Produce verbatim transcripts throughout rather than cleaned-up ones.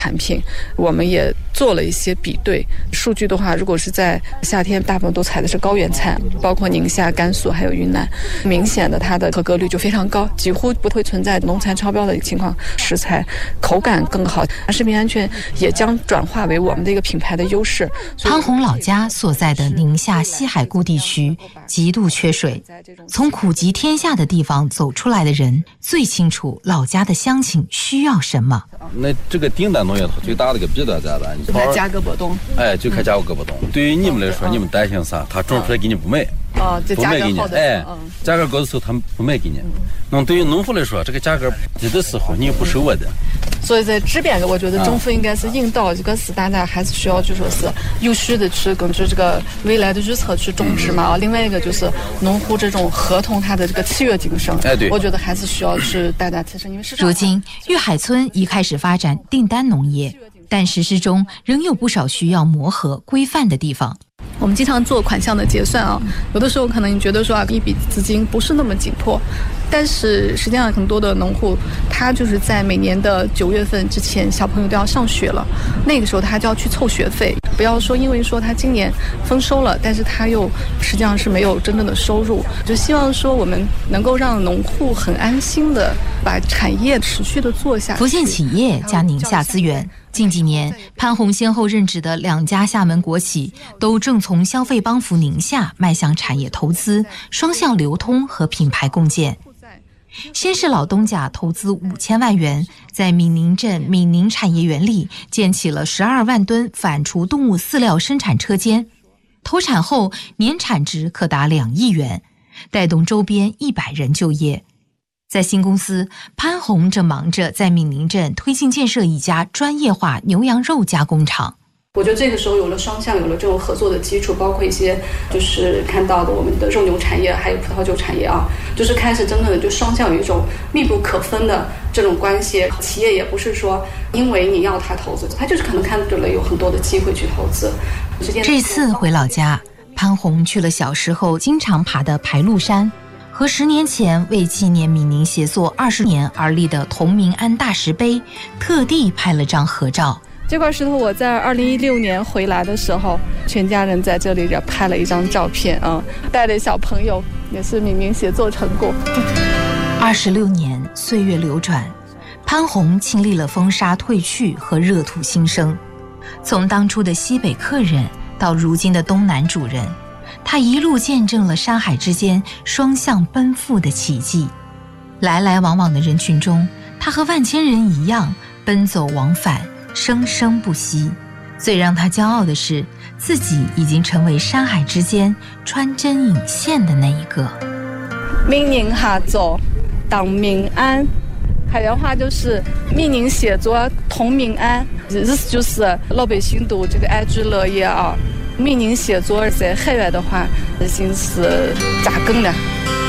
产品，我们也做了一些比对数据的话，如果是在夏天，大部分都采的是高原菜，包括宁夏、甘肃还有云南，明显的它的合格率就非常高，几乎不会存在农残超标的情况，食材口感更好，食品安全也将转化为我们的一个品牌的优势。 潘红老家所在的宁夏西海固地区极度缺水，从苦极天下的地方走出来的人最清楚老家的乡亲需要什么。 那这个订单农业最大的一个弊端在哪？ 就看价格波动， 哎，就看价格波动。嗯、对于你们来说，嗯、你们担心啥？他种出来给你不卖， 哦，这价格好的， 哎，嗯、价格高的时候他们不卖给你。嗯、那对于农户来说，这个价格低的时候你又不收我的。 所以在这边，我觉得政府应该是引导这个是大家还是需要就说是有序的去根据这个未来的预测去种植嘛。嗯、另外一个就是农户这种合同它的这个契约精神， 哎，对， 我觉得还是需要去大家提升，因为市场。 如今，玉海村已开始发展订单农业，但实施中仍有不少需要磨合规范的地方。 我们经常做款项的结算啊，有的时候可能你觉得说啊，一笔资金不是那么紧迫，但是实际上很多的农户，他就是在每年的九月份之前，小朋友都要上学了，那个时候他就要去凑学费。不要说因为说他今年丰收了，但是他又实际上是没有真正的收入。就希望说我们能够让农户很安心的把产业持续的做下去。 福建企业加宁夏资源。近几年，潘红先后任职的两家厦门国企都正从消费帮扶宁夏迈向产业投资、双向流通和品牌共建。先是老东家投资五千万元，在闽宁镇闽宁产业园里建起了十二万吨反刍动物饲料生产车间，投产后年产值可达两亿元，带动周边一百人就业。在新公司，潘红正忙着在闽宁镇推进建设一家专业化牛羊肉加工厂。 我觉得这个时候有了双向，有了这种合作的基础，包括一些就是看到的我们的肉牛产业，还有葡萄酒产业啊，就是开始真正的就双向有一种密不可分的这种关系。企业也不是说因为你要他投资，他就是可能看对了有很多的机会去投资。 这次回老家，潘红去了小时候经常爬的排鹿山。和十年前为纪念闽宁协作二十年而立的同名安大石碑，特地拍了张合照。 这块石头我在二零一六年回来的时候，全家人在这里边拍了一张照片啊，带着小朋友，也是闽宁协作成果。 二十六年岁月流转，潘红经历了风沙退去和热土新生，从当初的西北客人到如今的东南主人。他一路见证了山海之间双向奔赴的奇迹，来来往往的人群中，他和万千人一样奔走往返，生生不息。最让他骄傲的是，自己已经成为山海之间穿针引线的那一个。 闽宁合作党民安，海原话就是闽宁协作同民安，意思就是老百姓都这个安居乐业啊。闽宁协作在海外的话已经是扎根了。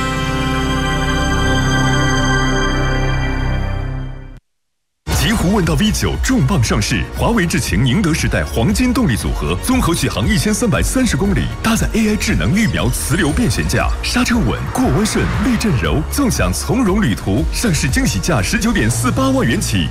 极狐问道 V 九 重磅上市，华为智擎宁德时代黄金动力组合，综合续航一千三百三十公里，搭载 A I 智能预瞄磁流变悬架，刹车稳，过弯顺，避震柔，纵享从容旅途。上市惊喜价十九点四八万元起。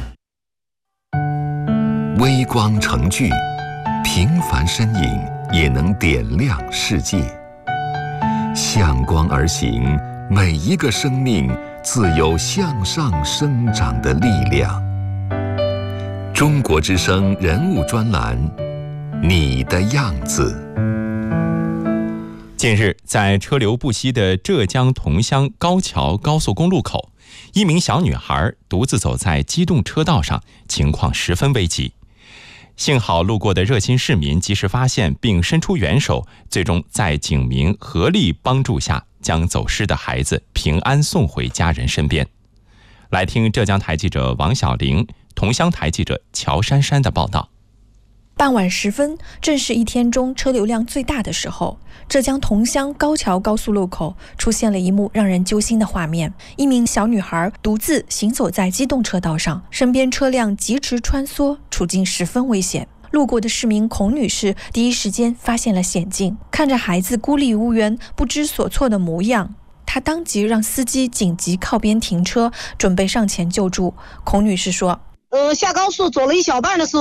微光成炬，平凡身影也能点亮世界。向光而行，每一个生命自有向上生长的力量。中国之声人物专栏，你的样子。 近日，在车流不息的浙江桐乡高桥高速公路口，一名小女孩独自走在机动车道上，情况十分危急。幸好路过的热心市民及时发现并伸出援手，最终在警民合力帮助下，将走失的孩子平安送回家人身边。来听浙江台记者王小玲、桐乡台记者乔珊珊的报道。 傍晚时分，正是一天中车流量最大的时候，浙江桐乡高桥高速路口出现了一幕让人揪心的画面：一名小女孩独自行走在机动车道上，身边车辆疾驰穿梭，处境十分危险。路过的市民孔女士第一时间发现了险境，看着孩子孤立无援、不知所措的模样，她当即让司机紧急靠边停车，准备上前救助。孔女士说： 呃，下高速走了一小半的时候。